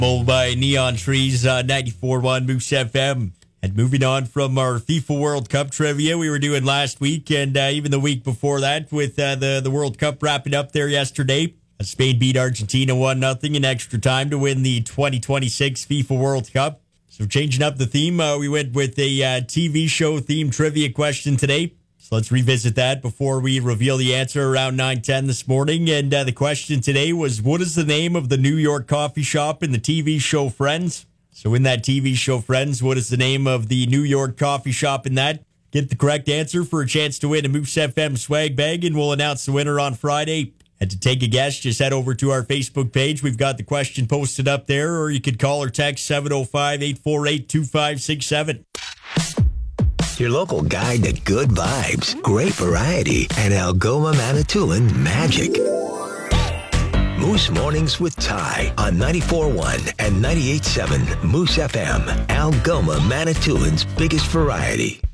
Followed by Neon Trees, 94.1 Moose FM. And moving on from our FIFA World Cup trivia we were doing last week and even the week before that with the World Cup wrapping up there yesterday. Spain beat Argentina 1-0 in extra time to win the 2026 FIFA World Cup. So changing up the theme, we went with a TV show themed trivia question today. So let's revisit that before we reveal the answer around 9:10 this morning. And the question today was, what is the name of the New York coffee shop in the TV show Friends? So in that TV show Friends, what is the name of the New York coffee shop in that? Get the correct answer for a chance to win a Moose FM swag bag, and we'll announce the winner on Friday. And to take a guess, just head over to our Facebook page. We've got the question posted up there, or you could call or text 705-848-2567. Your local guide to good vibes, great variety, and Algoma Manitoulin magic. Moose Mornings with Ty on 94.1 and 98.7 Moose FM, Algoma Manitoulin's biggest variety.